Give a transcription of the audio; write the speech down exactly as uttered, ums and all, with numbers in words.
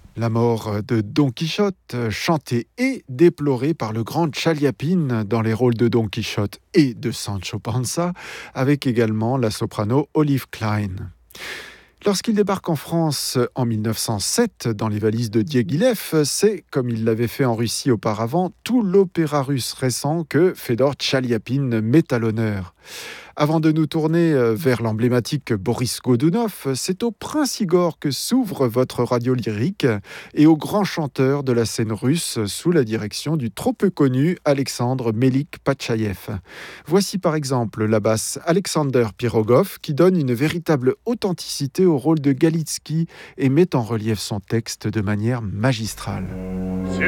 La mort de Don Quichotte, chantée et déplorée par le grand Chaliapine dans les rôles de Don Quichotte et de Sancho Panza, avec également la soprano Olive Klein. Lorsqu'il débarque en France en mille neuf cent sept dans les valises de Diaghilev, c'est, comme il l'avait fait en Russie auparavant, tout l'opéra russe récent que Fédor Chaliapine met à l'honneur. Avant de nous tourner vers l'emblématique Boris Godunov, c'est au Prince Igor que s'ouvre votre radio lyrique et au grand chanteur de la scène russe sous la direction du trop peu connu Alexandre Melik-Pachaïev. Voici par exemple la basse Alexander Pirogov qui donne une véritable authenticité au rôle de Galitsky et met en relief son texte de manière magistrale. Sur